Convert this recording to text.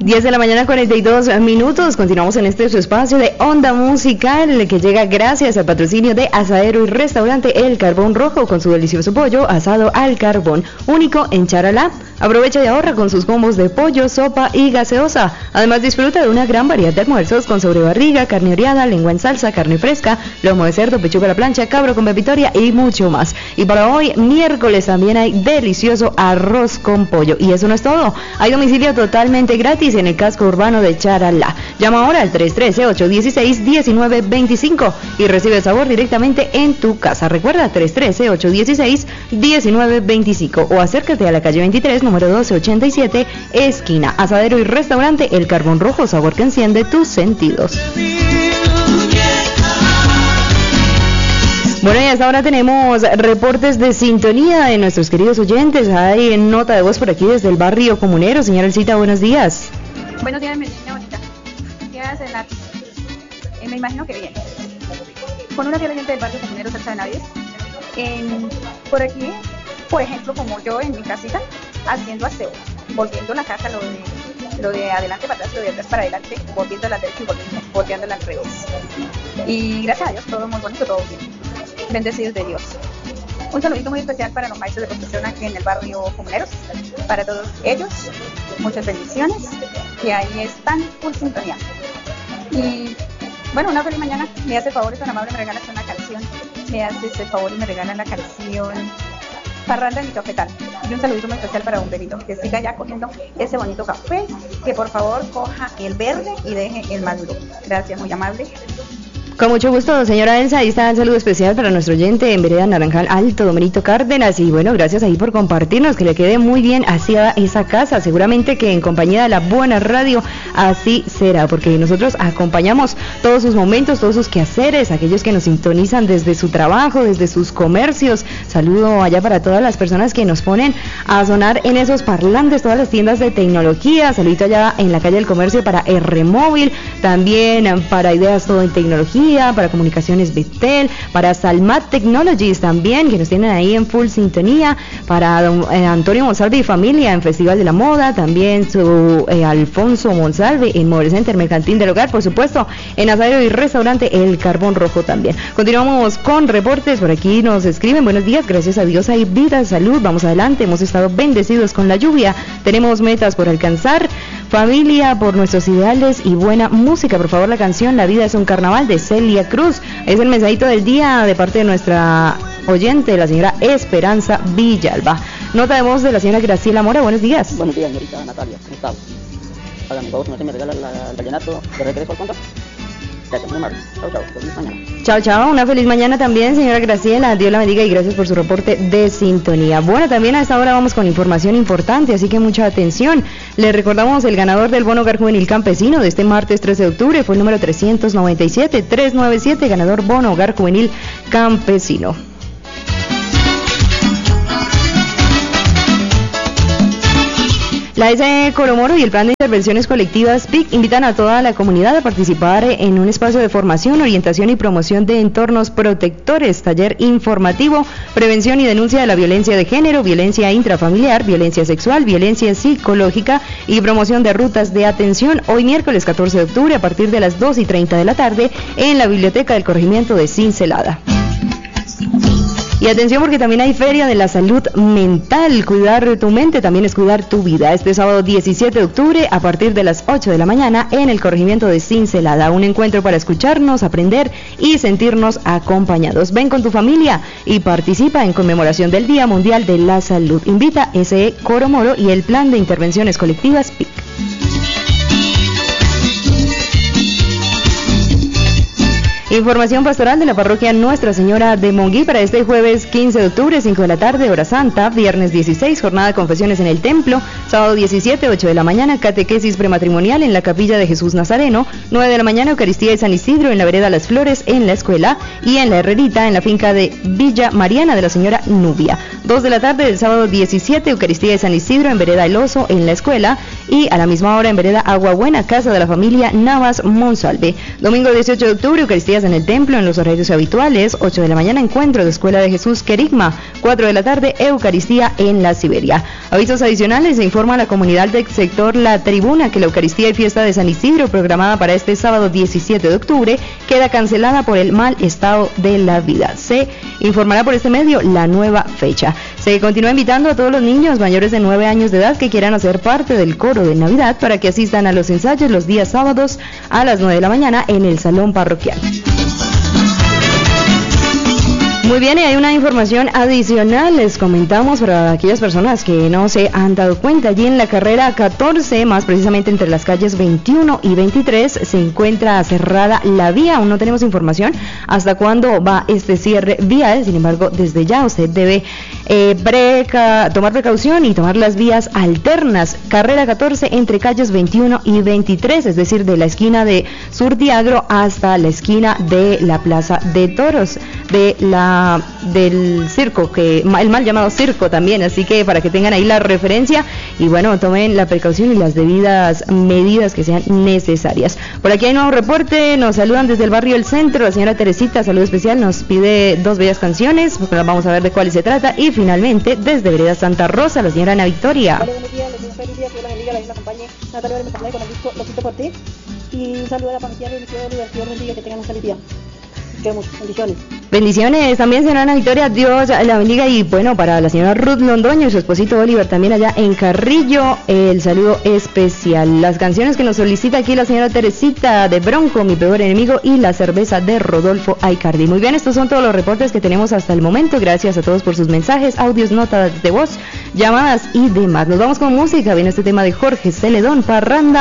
10 de la mañana, 42 minutos. Continuamos en este su espacio de Onda Musical que llega gracias al patrocinio de Asadero y Restaurante El Carbón Rojo con su delicioso pollo asado al carbón, único en Charalá. Aprovecha y ahorra con sus combos de pollo, sopa y gaseosa. Además disfruta de una gran variedad de almuerzos con sobrebarriga, carne oreada, lengua en salsa, carne fresca, lomo de cerdo, pechuga a la plancha, cabro con pepitoria y mucho más. Y para hoy, miércoles, también hay delicioso arroz con pollo. Y eso no es todo. Hay domicilio totalmente gratis en el casco urbano de Charalá. Llama ahora al 313-816-1925 y recibe el sabor directamente en tu casa. Recuerda, 313-816-1925 o acércate a la calle 23, número 1287, esquina Asadero y Restaurante El Carbón Rojo, sabor que enciende tus sentidos. Bueno, y hasta ahora tenemos reportes de sintonía de nuestros queridos oyentes. Hay nota de voz por aquí desde el barrio Comunero. Señora Elcita, buenos días. Buenos días, mi niña bonita. Me imagino que bien. Con una fiel gente del barrio Comunero Salsa de Navies. Por aquí, por ejemplo, como yo en mi casita, haciendo aseo, volviendo la casa, lo de adelante para atrás, lo de atrás para adelante, volviendo a la derecha y volviendo al revés. Y gracias a Dios, todo muy bonito, todo bien. Bendecidos de Dios. Un saludito muy especial para los maestros de construcción aquí en el barrio Comuneros, para todos ellos, muchas bendiciones, que ahí están full sintonía. Y bueno, una feliz mañana. Me hace el favor y tan amable, me regalas una canción, me haces el favor y me regalan la canción Parranda en mi cafetal. Y un saludito muy especial para un Benito, que siga ya cogiendo ese bonito café, que por favor coja el verde y deje el maduro. Gracias, muy amable. Con mucho gusto, señora Elsa, ahí está el saludo especial para nuestro oyente en Vereda Naranjal Alto, Domenito Cárdenas, y bueno, gracias ahí por compartirnos, que le quede muy bien hacia esa casa, seguramente que en compañía de la buena radio así será, porque nosotros acompañamos todos sus momentos, todos sus quehaceres, aquellos que nos sintonizan desde su trabajo, desde sus comercios. Saludo allá para todas las personas que nos ponen a sonar en esos parlantes, todas las tiendas de tecnología. Saludito allá en la calle del Comercio para R-Móvil, también para Ideas Todo en Tecnología, para Comunicaciones Betel, para Salmat Technologies también, que nos tienen ahí en full sintonía, para Antonio Monsalve y familia en Festival de la Moda, también su Alfonso Monsalve en Mobile Center Mercantil del Hogar, por supuesto, en Asadero y Restaurante El Carbón Rojo también. Continuamos con reportes, por aquí nos escriben, buenos días, gracias a Dios hay vida, salud, vamos adelante, hemos estado bendecidos con la lluvia, tenemos metas por alcanzar, familia por nuestros ideales y buena música. Por favor, la canción La vida es un carnaval de Celia Cruz. Es el mensajito del día de parte de nuestra oyente, la señora Esperanza Villalba. Nota de voz de la señora Graciela Mora. Buenos días. Buenos días, señorita Natalia. ¿Cómo está? Hágame favor, si no se me regala el vallenato de regreso al contra. Gracias, muy amable. Chao, chao. Feliz mañana. Chao, chao. Una feliz mañana también, señora Graciela. Dios la bendiga y gracias por su reporte de sintonía. Bueno, también a esta hora vamos con información importante, así que mucha atención. Les recordamos el ganador del Bono Hogar Juvenil Campesino de este martes 13 de octubre fue el número 397, ganador Bono Hogar Juvenil Campesino. La S. Coromoro y el Plan de Intervenciones Colectivas PIC invitan a toda la comunidad a participar en un espacio de formación, orientación y promoción de entornos protectores, taller informativo, prevención y denuncia de la violencia de género, violencia intrafamiliar, violencia sexual, violencia psicológica y promoción de rutas de atención, hoy miércoles 14 de octubre a partir de las 2:30 de la tarde en la Biblioteca del Corregimiento de Cincelada. Y atención porque también hay Feria de la Salud Mental. Cuidar tu mente también es cuidar tu vida. Este sábado 17 de octubre a partir de las 8 de la mañana en el corregimiento de Cincelada. Un encuentro para escucharnos, aprender y sentirnos acompañados. Ven con tu familia y participa en conmemoración del Día Mundial de la Salud. Invita S.E. Coromoro y el Plan de Intervenciones Colectivas PIC. Información pastoral de la parroquia Nuestra Señora de Monguí para este jueves 15 de octubre, 5 de la tarde, hora santa, viernes 16, jornada de confesiones en el templo, sábado 17, 8 de la mañana, catequesis prematrimonial en la capilla de Jesús Nazareno, 9 de la mañana, Eucaristía de San Isidro en la vereda Las Flores en la escuela y en la Herrerita en la finca de Villa Mariana de la Señora Nubia. 2 de la tarde del sábado 17, Eucaristía de San Isidro en vereda El Oso en la escuela y a la misma hora en vereda Agua Buena, casa de la familia Navas Monsalve. Domingo 18 de octubre, Eucaristías en el templo en los horarios habituales, 8 de la mañana encuentro de Escuela de Jesús Querigma, 4 de la tarde Eucaristía en la Siberia. Avisos adicionales, se informa a la comunidad del sector La Tribuna que la Eucaristía y fiesta de San Isidro programada para este sábado 17 de octubre queda cancelada por el mal estado de la vida. Se informará por este medio la nueva fecha. Se continúa invitando a todos los niños mayores de 9 años de edad que quieran hacer parte del coro de Navidad para que asistan a los ensayos los días sábados a las 9 de la mañana en el salón parroquial. Muy bien, y hay una información adicional, les comentamos para aquellas personas que no se han dado cuenta, allí en la carrera 14, más precisamente entre las calles 21 y 23, se encuentra cerrada la vía, aún no tenemos información hasta cuándo va este cierre vial, sin embargo, desde ya usted debe tomar precaución y tomar las vías alternas, carrera 14 entre calles 21 y 23, es decir, de la esquina de Surtiagro hasta la esquina de la Plaza de Toros, del circo, el mal llamado circo también, así que para que tengan ahí la referencia y bueno, tomen la precaución y las debidas medidas que sean necesarias. Por aquí hay nuevo reporte, nos saludan desde el barrio El Centro, la señora Teresita, saludo especial, nos pide 2 bellas canciones, pues vamos a ver de cuáles se trata, y finalmente desde vereda Santa Rosa, la señora Ana Victoria. Vale, buenos días, feliz día, que la bendiga, la acompañe, Natalia me acompañe con el disco Loquito por ti, y un saludo a la familia de Universidad de Libertad, bendiga, que tengan un feliz día. Bendiciones. Bendiciones también, señora Ana Victoria, Dios la bendiga, y bueno, para la señora Ruth Londoño y su esposito Oliver también allá en Carrillo, el saludo especial. Las canciones que nos solicita aquí la señora Teresita, de Bronco, Mi Peor Enemigo, y La Cerveza de Rodolfo Aicardi. Muy bien, estos son todos los reportes que tenemos hasta el momento, gracias a todos por sus mensajes, audios, notas de voz, llamadas y demás. Nos vamos con música, viene este tema de Jorge Celedón, Parranda